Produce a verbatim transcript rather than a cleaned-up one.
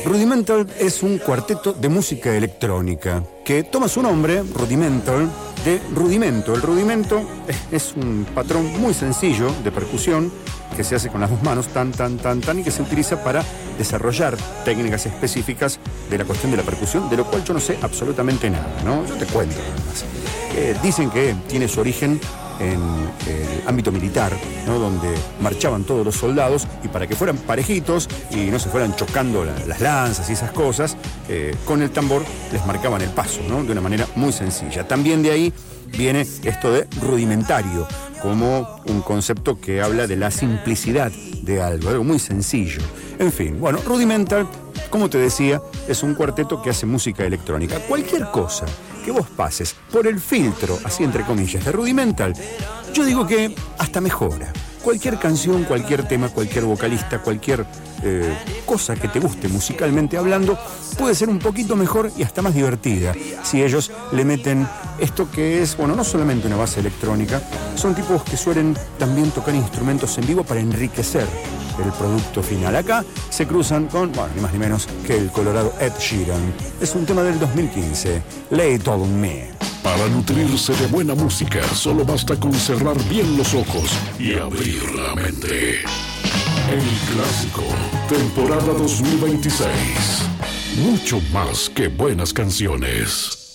Rudimental es un cuarteto de música electrónica que toma su nombre, Rudimental, de rudimento. El rudimento es un patrón muy sencillo de percusión que se hace con las dos manos, tan, tan, tan, tan, y que se utiliza para desarrollar técnicas específicas de la cuestión de la percusión, de lo cual yo no sé absolutamente nada, ¿no? Yo te cuento nada más. Eh, dicen que tiene su origen en el ámbito militar, ¿no? Donde marchaban todos los soldados y para que fueran parejitos y no se fueran chocando la, las lanzas y esas cosas, eh, con el tambor les marcaban el paso, ¿no? De una manera muy sencilla. También de ahí viene esto de rudimentario, como un concepto que habla de la simplicidad de algo, algo muy sencillo. En fin, bueno, Rudimental, como te decía, es un cuarteto que hace música electrónica. Cualquier cosa que vos pases por el filtro, así entre comillas, de Rudimental, yo digo que hasta mejora. Cualquier canción, cualquier tema, cualquier vocalista, cualquier eh, cosa que te guste musicalmente hablando, puede ser un poquito mejor y hasta más divertida si ellos le meten esto que es, bueno, no solamente una base electrónica, son tipos que suelen también tocar instrumentos en vivo para enriquecer el producto final. Acá se cruzan con, bueno, ni más ni menos que el colorado Ed Sheeran. Es un tema del dos mil quince, Lay It All On Me. Para nutrirse de buena música, solo basta con cerrar bien los ojos y abrir la mente. El Clásico, temporada dos mil veintiséis. Mucho más que buenas canciones.